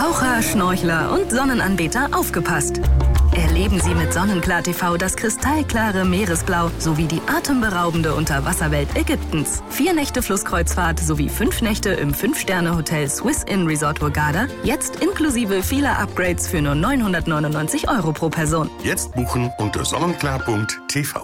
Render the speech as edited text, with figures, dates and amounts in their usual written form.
Taucher, Schnorchler und Sonnenanbeter aufgepasst! Erleben Sie mit Sonnenklar TV das kristallklare Meeresblau sowie die atemberaubende Unterwasserwelt Ägyptens. 4 Nächte Flusskreuzfahrt sowie 5 Nächte im 5-Sterne-Hotel Swiss Inn Resort Hurghada. Jetzt inklusive vieler Upgrades für nur 999 € pro Person. Jetzt buchen unter sonnenklar.tv.